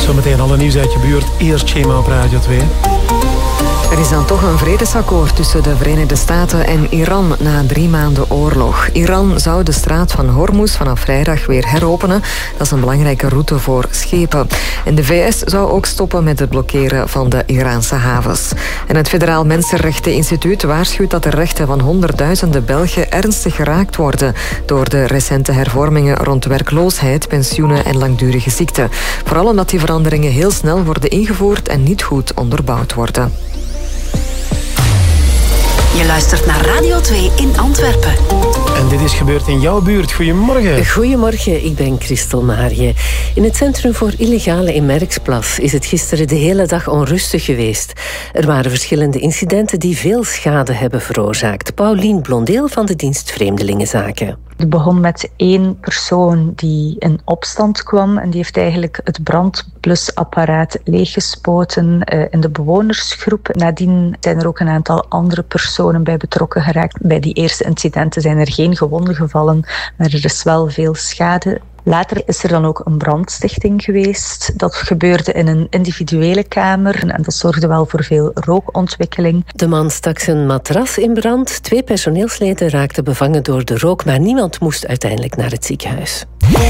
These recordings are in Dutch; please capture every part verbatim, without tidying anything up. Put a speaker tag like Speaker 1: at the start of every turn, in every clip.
Speaker 1: Zometeen alle nieuws uit je buurt. Eerst Schema op Radio twee.
Speaker 2: Er is dan toch een vredesakkoord tussen de Verenigde Staten en Iran na drie maanden oorlog. Iran zou de straat van Hormuz vanaf vrijdag weer heropenen. Dat is een belangrijke route voor schepen. En de V S zou ook stoppen met het blokkeren van de Iraanse havens. En het Federaal Mensenrechteninstituut waarschuwt dat de rechten van honderdduizenden Belgen ernstig geraakt worden door de recente hervormingen rond werkloosheid, pensioenen en langdurige ziekte. Vooral omdat die veranderingen heel snel worden ingevoerd en niet goed onderbouwd worden.
Speaker 3: Je luistert naar Radio twee in Antwerpen.
Speaker 1: En dit is gebeurd in jouw buurt. Goedemorgen.
Speaker 4: Goedemorgen, ik ben Christel Maarje. In het Centrum voor Illegale in Merksplas is het gisteren de hele dag onrustig geweest. Er waren verschillende incidenten die veel schade hebben veroorzaakt. Paulien Blondeel van de dienst Vreemdelingenzaken.
Speaker 5: Het begon met één persoon die in opstand kwam en die heeft eigenlijk het brandblusapparaat leeggespoten uh, in de bewonersgroep. Nadien zijn er ook een aantal andere personen bij betrokken geraakt. Bij die eerste incidenten zijn er geen gewonden gevallen, maar er is wel veel schade. Later is er dan ook een brandstichting geweest. Dat gebeurde in een individuele kamer en dat zorgde wel voor veel rookontwikkeling.
Speaker 4: De man stak zijn matras in brand. Twee personeelsleden raakten bevangen door de rook, maar niemand moest uiteindelijk naar het ziekenhuis.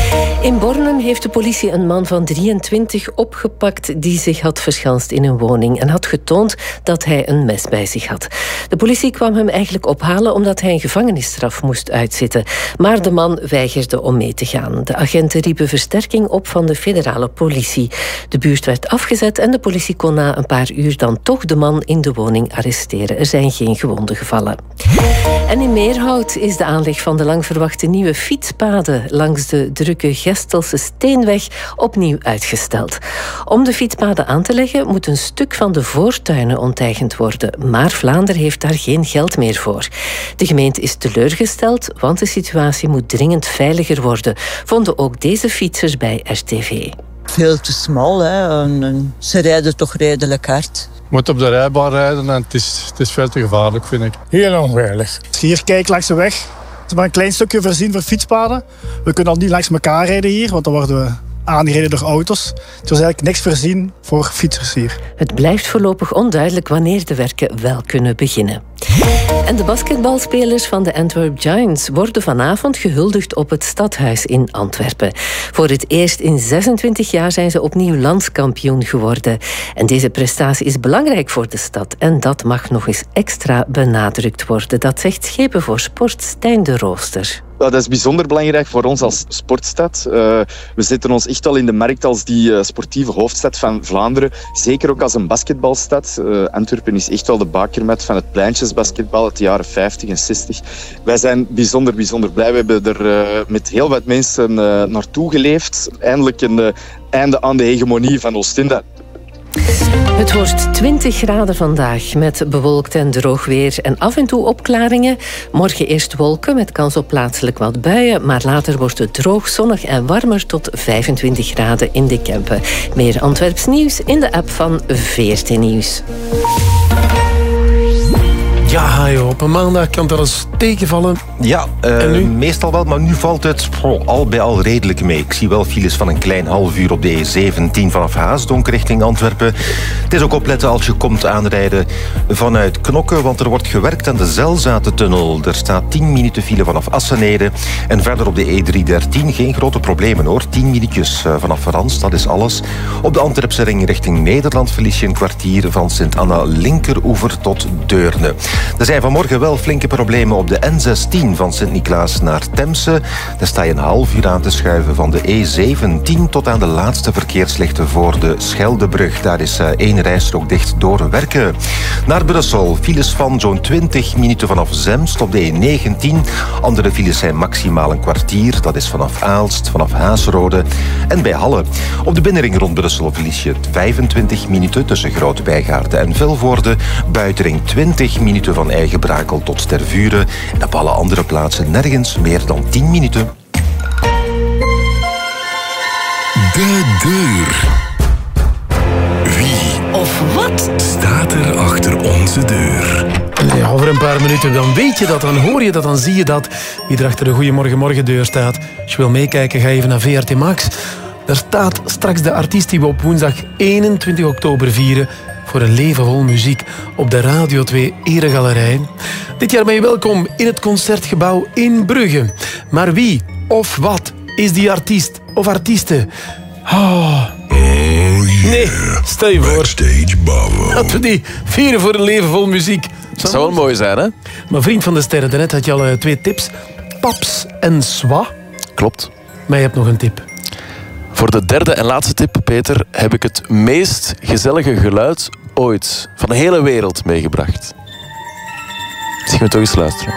Speaker 4: In Bornem heeft de politie een man van drieëntwintig opgepakt die zich had verschanst in een woning en had getoond dat hij een mes bij zich had. De politie kwam hem eigenlijk ophalen omdat hij een gevangenisstraf moest uitzitten. Maar de man weigerde om mee te gaan. De agenten riepen versterking op van de federale politie. De buurt werd afgezet en de politie kon na een paar uur dan toch de man in de woning arresteren. Er zijn geen gewonden gevallen. En in Meerhout is de aanleg van de lang verwachte nieuwe fietspaden langs de drukke Gestelse Steenweg opnieuw uitgesteld. Om de fietspaden aan te leggen moet een stuk van de voortuinen onteigend worden, maar Vlaanderen heeft daar geen geld meer voor. De gemeente is teleurgesteld, want de situatie moet dringend veiliger worden, vonden ook deze fietsers bij R T V.
Speaker 6: Veel te smal, hè. En, en ze rijden toch redelijk hard.
Speaker 7: Je moet op de rijbaan rijden en het is, het is veel te gevaarlijk, vind ik.
Speaker 8: Heel onveilig. Als je hier kijkt langs de weg, het is maar een klein stukje voorzien voor fietspaden. We kunnen al niet langs elkaar rijden hier, want dan worden we aangereden door auto's. Er is eigenlijk niks voorzien voor fietsers hier.
Speaker 4: Het blijft voorlopig onduidelijk wanneer de werken wel kunnen beginnen. En de basketbalspelers van de Antwerp Giants worden vanavond gehuldigd op het Stadhuis in Antwerpen. Voor het eerst in zesentwintig jaar zijn ze opnieuw landskampioen geworden. En deze prestatie is belangrijk voor de stad en dat mag nog eens extra benadrukt worden. Dat zegt Schepen voor Sport Stijn de Rooster.
Speaker 9: Dat is bijzonder belangrijk voor ons als sportstad. Uh, we zetten ons echt al in de markt als die uh, sportieve hoofdstad van Vlaanderen. Zeker ook als een basketbalstad. Uh, Antwerpen is echt wel de bakermat van het pleintjesbasketbal uit de jaren vijftig en zestig. Wij zijn bijzonder, bijzonder blij. We hebben er uh, met heel wat mensen uh, naartoe geleefd. Eindelijk een uh, einde aan de hegemonie van Oostende.
Speaker 4: Het wordt twintig graden vandaag met bewolkt en droog weer en af en toe opklaringen. Morgen eerst wolken met kans op plaatselijk wat buien, maar later wordt het droog, zonnig en warmer tot vijfentwintig graden in de Kempen. Meer Antwerps nieuws in de app van V R T Nieuws.
Speaker 1: Ja, joh, op een maandag kan dat eens tegenvallen.
Speaker 10: Ja, uh, meestal wel, maar nu valt het oh, al bij al redelijk mee. Ik zie wel files van een klein half uur op de E zeventien vanaf Haasdonk richting Antwerpen. Het is ook opletten als je komt aanrijden vanuit Knokke, want er wordt gewerkt aan de Zelzatentunnel. Er staat tien minuten file vanaf Assenede. En verder op de E driehonderddertien geen grote problemen hoor. tien minuutjes vanaf Rans, dat is alles. Op de Antwerpse ring richting Nederland verlies je een kwartier van Sint-Anna linkeroever tot Deurne. Er zijn vanmorgen wel flinke problemen op de N zestien van Sint-Niklaas naar Temse. Daar sta je een half uur aan te schuiven van de E zeventien tot aan de laatste verkeerslichten voor de Scheldebrug. Daar is uh, één rijstrook dicht door werken. Naar Brussel, files van zo'n twintig minuten vanaf Zemst op de E negentien. Andere files zijn maximaal een kwartier. Dat is vanaf Aalst, vanaf Haasrode en bij Halle. Op de binnenring rond Brussel verlies je vijfentwintig minuten tussen Grote Bijgaarden en Vilvoorde. Buitenring twintig minuten van Eigenbrakel tot Tervuren. En op alle andere plaatsen nergens meer dan tien minuten.
Speaker 11: De deur. Wie
Speaker 3: of wat
Speaker 11: staat er achter onze deur?
Speaker 1: Ja, over een paar minuten dan weet je dat, dan hoor je dat, dan zie je dat. Wie er achter de Goeiemorgen Morgendeur staat. Als je wil meekijken, ga even naar V R T Max. Daar staat straks de artiest die we op woensdag eenentwintig oktober vieren voor een leven vol muziek op de Radio twee Eregalerij. Dit jaar ben je welkom in het Concertgebouw in Brugge. Maar wie of wat is die artiest of artieste? Oh. Nee, stel je voor dat we die vieren voor een leven vol muziek.
Speaker 12: Dat zou wel mooi zijn, hè?
Speaker 1: Maar vriend van de sterren, daarnet had je al uh, twee tips. Paps en Swa.
Speaker 12: Klopt.
Speaker 1: Maar je hebt nog een tip.
Speaker 12: Voor de derde en laatste tip, Peter, heb ik het meest gezellige geluid ooit van de hele wereld meegebracht. Misschien we toch eens luisteren.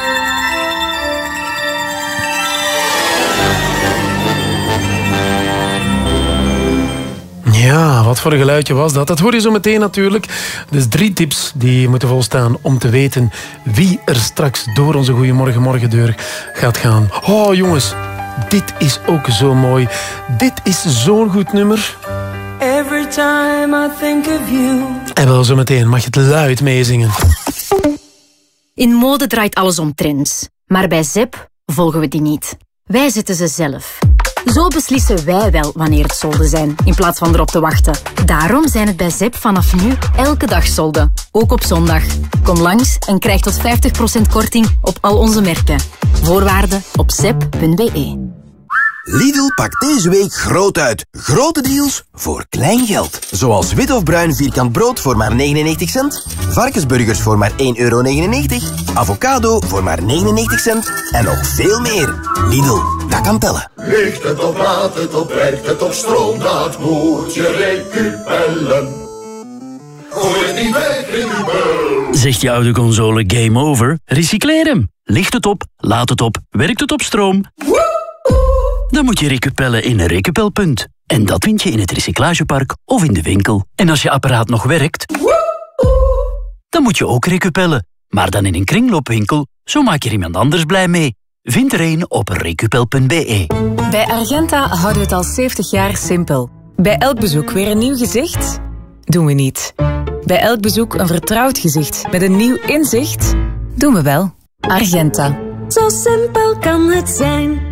Speaker 1: Ja, wat voor een geluidje was dat? Dat hoor je zo meteen natuurlijk. Dus drie tips die moeten volstaan om te weten wie er straks door onze Goeiemorgen Morgendeur gaat gaan. Oh jongens, dit is ook zo mooi. Dit is zo'n goed nummer.
Speaker 13: Every time I think of you.
Speaker 1: En wel zo meteen mag je het luid meezingen.
Speaker 14: In mode draait alles om trends. Maar bij Zep volgen we die niet. Wij zetten ze zelf. Zo beslissen wij wel wanneer het solden zijn, in plaats van erop te wachten. Daarom zijn het bij Zep vanaf nu elke dag solden. Ook op zondag. Kom langs en krijg tot vijftig procent korting op al onze merken. Voorwaarden op zep punt be.
Speaker 15: Lidl pakt deze week groot uit. Grote deals voor klein geld. Zoals wit of bruin vierkant brood voor maar negenennegentig cent. Varkensburgers voor maar één euro negenennegentig. Avocado voor maar negenennegentig cent. En nog veel meer. Lidl, dat kan tellen.
Speaker 16: Ligt het op, laat het op, werkt het op stroom, dat moet je recupellen. Gooi het niet weg, recupel.
Speaker 17: Zegt je oude console game over? Recycleer hem. Ligt het op, laat het op, werkt het op stroom? Dan moet je recupellen in een recupelpunt. En dat vind je in het recyclagepark of in de winkel. En als je apparaat nog werkt, dan moet je ook recupellen. Maar dan in een kringloopwinkel, zo maak je er iemand anders blij mee. Vind er een op recupel punt be.
Speaker 18: Bij Argenta houden we het al zeventig jaar simpel. Bij elk bezoek weer een nieuw gezicht? Doen we niet. Bij elk bezoek een vertrouwd gezicht met een nieuw inzicht? Doen we wel. Argenta.
Speaker 19: Zo simpel kan het zijn.